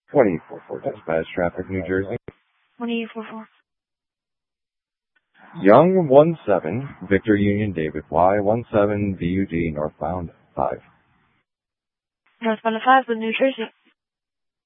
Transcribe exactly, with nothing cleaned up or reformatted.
twenty-four four dispatch traffic, New Jersey. twenty-four four. Young one seven, Victor Union David Y one seven V U D northbound five. Northbound five with New Jersey.